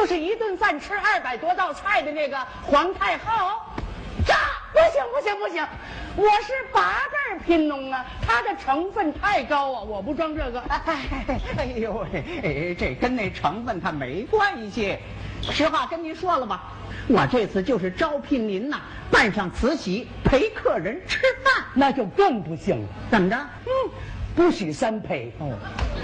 就是一顿饭吃200多道菜的那个皇太后。炸！不行不行不行，我是8辈贫农啊，它的成分太高啊，我不装这个。 哎呦喂，这跟那成分它没关系。实话跟您说了吧，我这次就是招聘您呐，办上慈禧陪客人吃饭， 那就更不行了。 怎么着？ 不许3陪。 哦，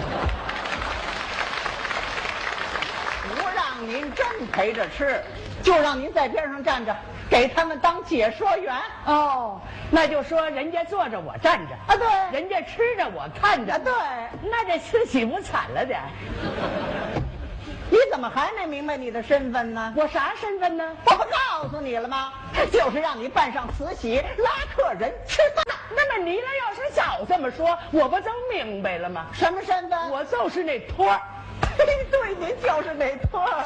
不让您真陪着吃，就让您在边上站着，给他们当解说员。 哦，那就说人家坐着我站着啊，对， 人家吃着我看着啊，对， 那这慈禧不惨了点？ 你怎么还没明白你的身份呢？ 我啥身份呢？ 我不告诉你了吗？就是让你办上慈禧拉客人吃饭。 那么你要是早这么说，我不就明白了吗？ 什么身份？ 我就是那托儿。 对，您就是那托儿。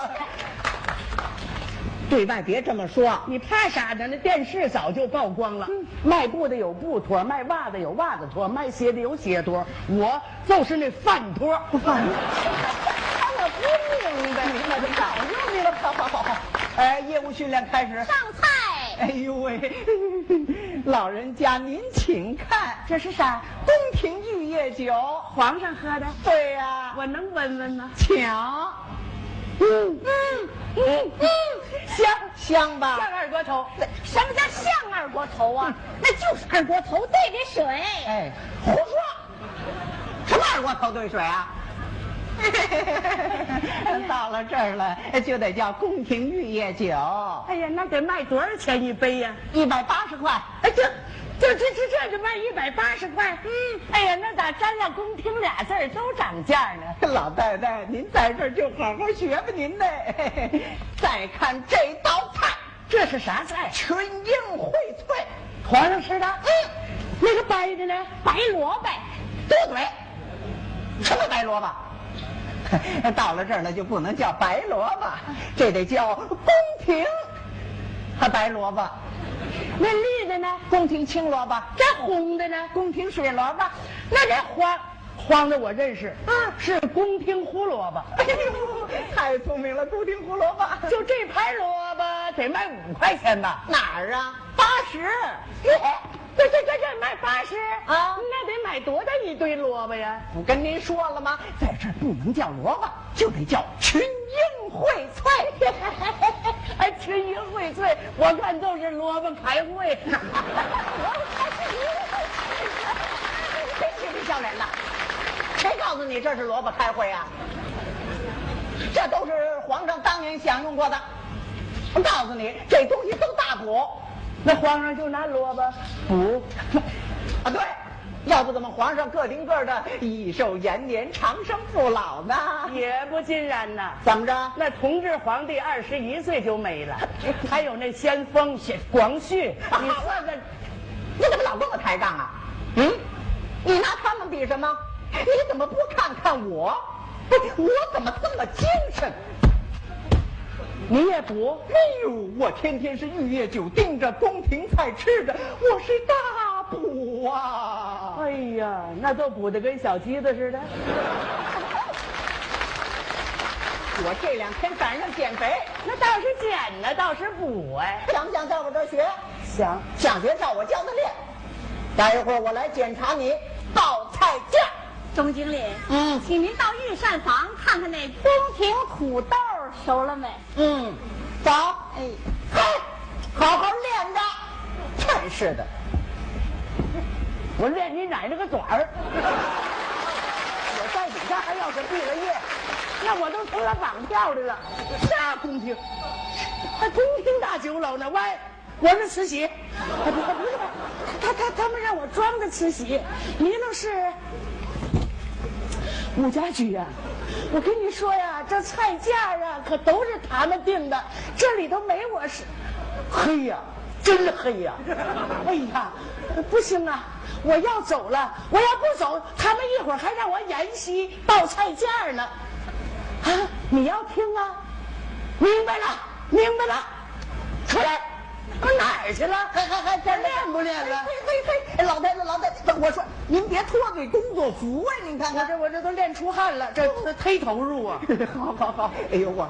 对外别这么说， 你怕啥呢？那电视早就曝光了。卖布的有布托，卖袜子有袜子托，卖鞋的有鞋托，我就是那饭托。 我不明白，明白就早就明白。好，业务训练开始。 上菜。 哎呦喂，老人家您请看， 这是啥？ 宫廷玉液酒， 皇上喝的。 对呀， 我能闻闻吗？ 抢。香吧？ 像二锅头。 什么叫像二锅头啊？那就是二锅头兑的水。 哎，胡说！什么二锅头兑水啊？到了这儿了，就得叫宫廷玉液酒。 哎呀，那得卖多少钱一杯呀 ？180块。 哎，这就卖180块。哎呀，那咋沾了宫廷俩字都涨价呢？ 老太太，您在这儿就好好学吧您的。再看这道菜， 这是啥菜？ 群英荟萃， 皇上吃的。那个白的呢？ 白萝卜。 多嘴。什么白萝卜？到了这儿了就不能叫白萝卜，这得叫宫廷白萝卜。 那绿的呢？ 宫廷青萝卜。 这红的呢？ 宫廷水萝卜。 那这黄的我认识，是宫廷胡萝卜。 哎呦，太聪明了，宫廷胡萝卜。 就这盘萝卜得卖5块钱吧？ 哪儿啊？80。 这卖80 啊？ 那得买多大一堆萝卜呀？ 不跟您说了吗？在这儿不能叫萝卜，就得叫群英荟萃。 哎，群英荟萃，我看都是萝卜开会。 谁气你笑脸的？谁告诉你这是萝卜开会啊？这都是皇上当年享用过的。我告诉你，这东西都大补。 那皇上就拿萝卜补啊？对，要不怎么皇上个顶个的益寿延年、长生不老呢？ 也不尽然呐。 怎么着？ 那同治皇帝21岁就没了，还有那先锋广旭，你算算， 你怎么老跟我抬杠啊？你拿他们比什么？你怎么不看看我？我怎么这么精神？ 你也补？ 哎呦，我天天是玉液酒盯着，宫廷菜吃着，我是大补啊！ 哎呀，那都补得跟小鸡子似的。 我这2天赶上减肥， 那倒是减呢，倒是补哎。 想不想在我这儿学？ 想学照我教的练。待一会儿我来检查你报菜价。 钟经理，请您到御膳房看看那宫廷土豆熟了没？ 走。好好练着。真是的， 我练你奶奶个短儿！我在底下还要是毕了业，那我都成了绑票的了。啥宫廷？还宫廷大酒楼呢？喂，我是慈禧。不是，他们让我装的慈禧，你那是武家驹呀。我跟你说呀，这菜价啊可都是他们定的，这里头没我是。黑呀，真黑呀！哎呀，不行啊，我要走了，我要不走，他们一会儿还让我沿袭报菜价呢。啊，你要听啊？明白了，出来。我哪儿去了？还练不练了？ 嘿，老太太，我说您别脱这工作服啊！您看看， 我这都练出汗了，这忒投入啊！ 好，哎呦，我